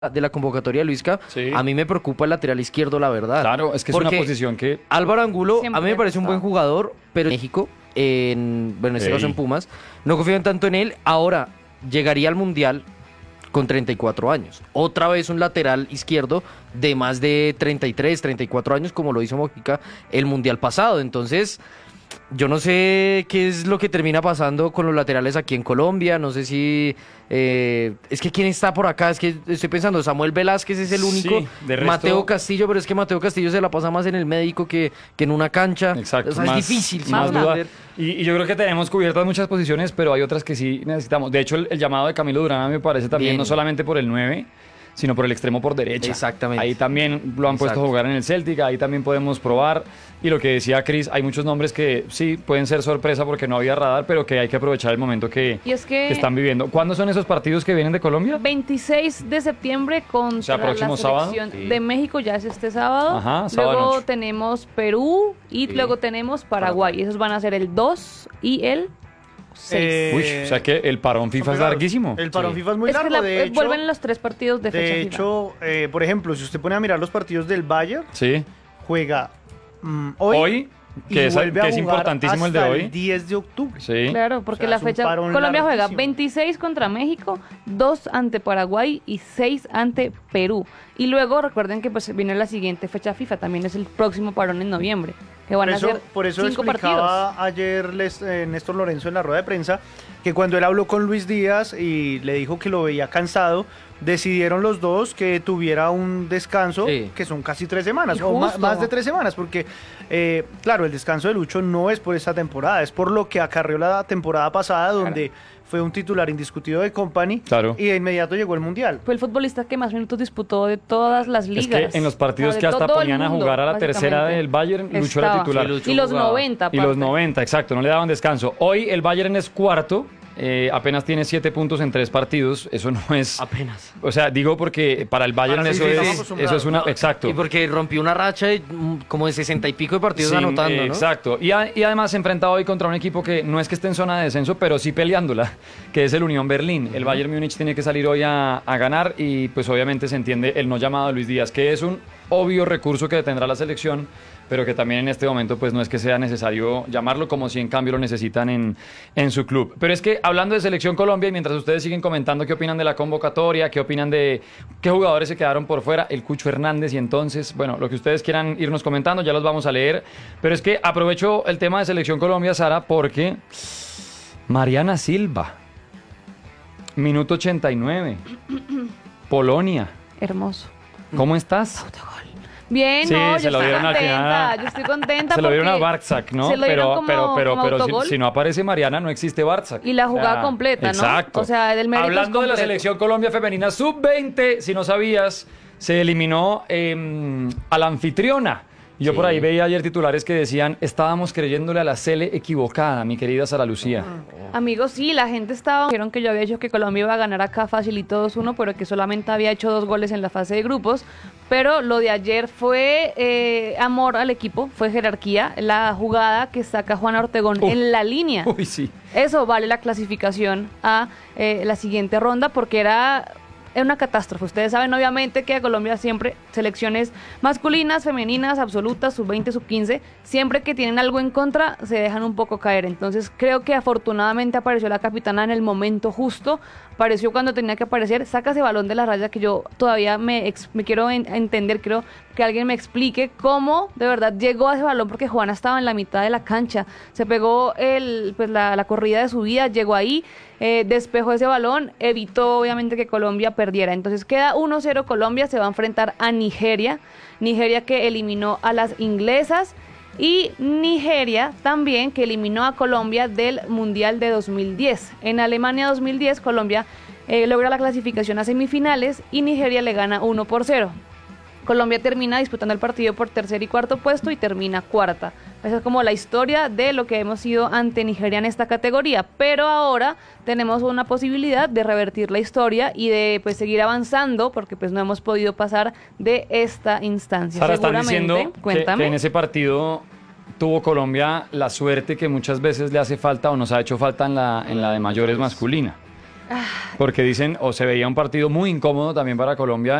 de la convocatoria de Luisca, Sí. a mí me preocupa el lateral izquierdo, la verdad. Claro, es que es una Porque posición que... Álvaro Angulo, a Siempre mí me parece un buen está. jugador, pero en México, en este Ey. caso en Pumas, no confían tanto en él. Ahora, llegaría al Mundial con 34 años. Otra vez un lateral izquierdo de más de 33, 34 años, como lo hizo Mojica el Mundial pasado. Entonces, yo no sé qué es lo que termina pasando con los laterales aquí en Colombia. No sé si... es que ¿quién está por acá? Es que estoy pensando, Samuel Velázquez es el único. Sí, de resto- Mateo Castillo, pero es que Mateo Castillo se la pasa más en el médico que en una cancha. Exacto, O sea, más- es difícil. sí, más más duda. ver. Y yo creo que tenemos cubiertas muchas posiciones, pero hay otras que sí necesitamos. De hecho, el llamado de Camilo Durán a mí me parece también Bien. no solamente por el 9, sino por el extremo por derecha. Exactamente. Ahí también lo han puesto a Exacto. jugar en el Celtic, ahí también podemos probar. Y lo que decía Cris, hay muchos nombres que sí pueden ser sorpresa porque no había radar, pero que hay que aprovechar el momento que, Y es que- están viviendo. ¿Cuándo son esos partidos que vienen de Colombia? 26 de septiembre contra O sea, próximo la sábado. selección Sí. de México, ya es este sábado. Ajá, sábado luego noche. tenemos Perú y Sí. luego tenemos Paraguay. Esos van a ser el 2 y el 6. Uy, o sea que el parón FIFA es Claro, larguísimo. El parón Sí. FIFA es muy es que largo, de hecho. vuelven los 3 partidos de fecha De FIFA. hecho, por ejemplo, si usted pone a mirar los partidos del Bayern, Sí. juega hoy, Hoy, y que es vuelve a jugar importantísimo el de hasta hoy. el 10 de octubre. Sí. Claro, porque O sea, la es un fecha parón Colombia juega larguísimo. 26 contra México, 2 ante Paraguay y 6 ante Perú. Y luego recuerden que pues viene la siguiente fecha FIFA, también es el próximo parón en noviembre, que van Por a eso ser 5 partidos. explicaba ayer Néstor Lorenzo en la rueda de prensa que cuando él habló con Luis Díaz y le dijo que lo veía cansado, decidieron los dos que tuviera un descanso, Sí. que son casi 3 semanas, Y o justo. más de 3 semanas, porque, claro, el descanso de Lucho no es por esta temporada, es por lo que acarreó la temporada pasada, donde fue un titular indiscutido de Company, Claro. y de inmediato llegó el Mundial. Fue el futbolista que más minutos disputó de todas las Es ligas. que en los partidos O sea, que de hasta todo el ponían a mundo, jugar a la tercera básicamente. del Bayern, Lucho era Estaba. titular. Sí, Lucho Y los jugaba. 90, Y los aparte. 90, exacto, no le daban descanso. Hoy el Bayern es cuarto, apenas tiene 7 puntos en 3 partidos. Eso no es... Apenas. O sea, digo porque para el Bayern Para eso, sí, sí, es, estamos acostumbrados. eso es una... Exacto. Y porque rompió una racha de, como de 60 y pico de partidos Sí, anotando, ¿no? Exacto. Y además se enfrenta hoy contra un equipo que no es que esté en zona de descenso, pero sí peleándola, que es el Unión Berlín. El Bayern Múnich tiene que salir hoy a ganar y pues obviamente se entiende el no llamado de Luis Díaz, que es un obvio recurso que tendrá la selección, pero que también en este momento pues no es que sea necesario llamarlo, como si en cambio lo necesitan en su club. Pero es que hablando de Selección Colombia, y mientras ustedes siguen comentando qué opinan de la convocatoria, qué opinan de qué jugadores se quedaron por fuera, el Cucho Hernández, y entonces, bueno, lo que ustedes quieran irnos comentando, ya los vamos a leer. Pero es que aprovecho el tema de Selección Colombia, Sara, porque Mariana Silva, minuto 89, Polonia, Hermoso. ¿cómo estás? Bien, Sí, no, se yo lo estoy dieron al contenta, final. yo estoy contenta Se lo dieron a porque Barczak, ¿no? se lo dieron como pero autogol. si no aparece Mariana, no existe Barczak. Y la jugada completa, ¿no? Exacto. O sea, del mérito es Hablando de la completo. selección Colombia femenina sub-20, si no sabías, se eliminó a la anfitriona. Y yo Sí. por ahí veía ayer titulares que decían, estábamos creyéndole a la Cele equivocada, mi querida Sara Lucía. Amigos, sí, la gente estaba... Dijeron que yo había dicho que Colombia iba a ganar acá facilito 2-1, pero que solamente había hecho 2 goles en la fase de grupos. Pero lo de ayer fue amor al equipo, fue jerarquía. La jugada que saca Juana Ortegón en la línea. Uy, sí. Eso vale la clasificación a la siguiente ronda porque era una catástrofe. Ustedes saben obviamente que a Colombia siempre selecciones masculinas, femeninas, absolutas, sub-20, sub-15, siempre que tienen algo en contra se dejan un poco caer. Entonces creo que afortunadamente apareció la capitana en el momento justo, apareció cuando tenía que aparecer, saca ese balón de la raya que yo todavía me quiero entender, creo que alguien me explique cómo de verdad llegó a ese balón porque Juana estaba en la mitad de la cancha, se pegó la corrida de su vida, llegó ahí, despejó ese balón, evitó obviamente que Colombia perdiera. Entonces queda 1-0 Colombia, se va a enfrentar a Nigeria que eliminó a las inglesas, y Nigeria también que eliminó a Colombia del Mundial de 2010. En Alemania 2010 Colombia logra la clasificación a semifinales y Nigeria le gana 1-0. Colombia termina disputando el partido por tercer y cuarto puesto y termina cuarta. Esa es como la historia de lo que hemos sido ante Nigeria en esta categoría. Pero ahora tenemos una posibilidad de revertir la historia y de pues seguir avanzando porque pues no hemos podido pasar de esta instancia. Sara, están Seguramente, diciendo cuéntame. que en ese partido tuvo Colombia la suerte que muchas veces le hace falta o nos ha hecho falta en la de mayores masculina. porque dicen, o se veía un partido muy incómodo también para Colombia